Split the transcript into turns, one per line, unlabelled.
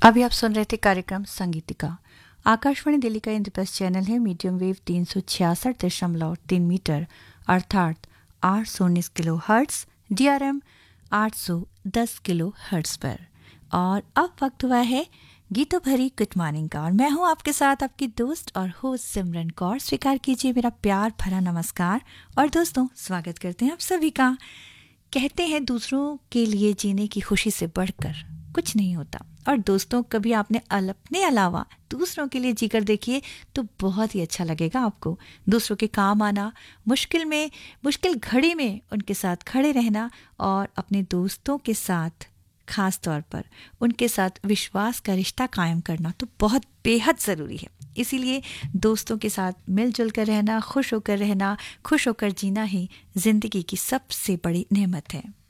अभी आप सुन रहे थे कार्यक्रम संगीतिका। आकाशवाणी दिल्ली का इंद्रप्रस्थ चैनल है, मीडियम वेव 366.3 मीटर अर्थात 819 kilo hertz, DRM 810 kilo hertz पर। और अब वक्त हुआ है गीतों भरी गुड मॉर्निंग का, और मैं हूं आपके साथ आपकी दोस्त और होस्ट सिमरन कौर। स्वीकार कीजिए मेरा प्यार भरा नमस्कार। और दोस्तों, स्वागत करते हैं आप सभी का। कहते हैं दूसरों के लिए जीने की खुशी से बढ़कर कुछ नहीं होता, और दोस्तों कभी आपने अपने अलावा दूसरों के लिए जीकर देखिए तो बहुत ही अच्छा लगेगा आपको। दूसरों के काम आना, मुश्किल घड़ी में उनके साथ खड़े रहना, और अपने दोस्तों के साथ खास तौर पर उनके साथ विश्वास का रिश्ता कायम करना तो बहुत बेहद ज़रूरी है। इसीलिए दोस्तों के साथ मिलजुल कर रहना, खुश होकर जीना ही जिंदगी की सबसे बड़ी नेमत है।